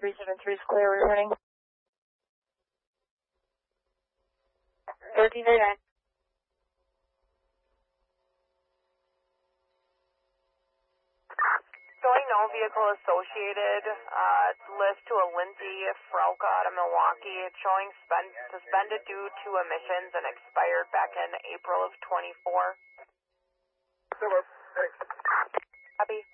373 Square, returning. 1389. Showing no vehicle associated, list to a Lindsay Frauka out of Milwaukee. It's showing suspended due to emissions and expired back in April of 24. Silver, thanks. Copy.